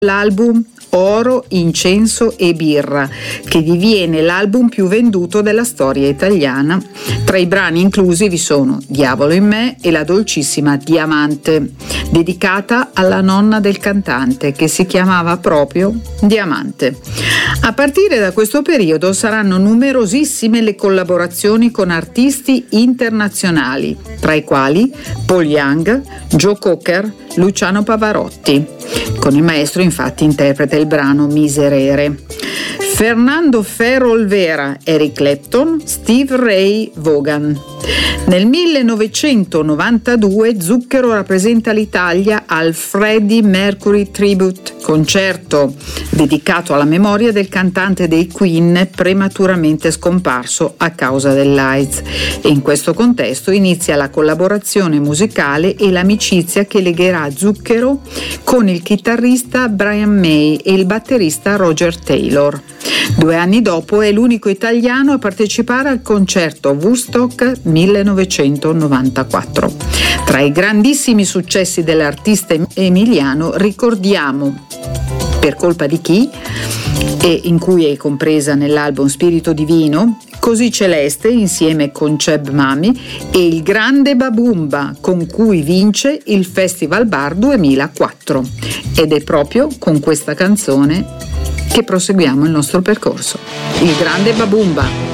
l'album Oro, Incenso e Birra, che diviene l'album più venduto della storia italiana. Tra i brani inclusi vi sono Diavolo in me e la dolcissima Diamante, dedicata alla nonna del cantante, che si chiamava proprio Diamante. A partire da questo periodo saranno numerosissime le collaborazioni con artisti internazionali, tra i quali Paul Young, Joe Cocker, Luciano Pavarotti. Con il maestro infatti interpreta il brano Miserere. Fernando Ferro Olvera, Eric Clapton, Steve Ray Vaughan. Nel 1992 Zucchero rappresenta l'Italia al Freddie Mercury Tribute, concerto dedicato alla memoria del cantante dei Queen prematuramente scomparso a causa dell'AIDS, e in questo contesto inizia la collaborazione musicale e l'amicizia che legherà Zucchero con il chitarrista Brian May e il batterista Roger Taylor. 2 anni dopo è l'unico italiano a partecipare al concerto Woodstock 1994. Tra i grandissimi successi dell'artista emiliano ricordiamo Per colpa di chi, e in cui è compresa nell'album Spirito Divino, Così Celeste insieme con Cheb Mami e Il Grande Babumba, con cui vince il Festival Bar 2004. Ed è proprio con questa canzone che proseguiamo il nostro percorso. Il Grande Babumba.